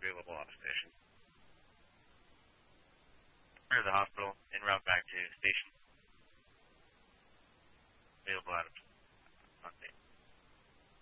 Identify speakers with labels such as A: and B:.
A: available off station. Or the hospital, en route back to station. Available Adams.